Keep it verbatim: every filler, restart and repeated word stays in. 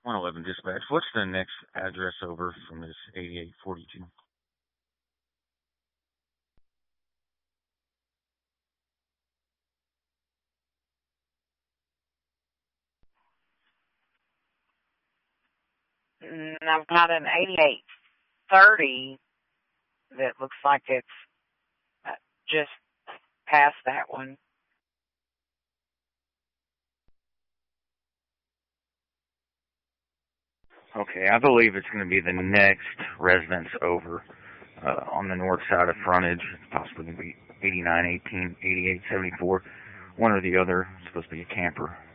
one eleven dispatch. What's the next address over from this eighty-eight forty-two? Mm, I've got an eighty-eight thirty that looks like it's uh, just past that one. Okay, I believe it's going to be the next residence over uh, on the north side of frontage. It's possibly going to be eighty-nine eighteen, eighty-eight seventy-four. One or the other. It's supposed to be a camper.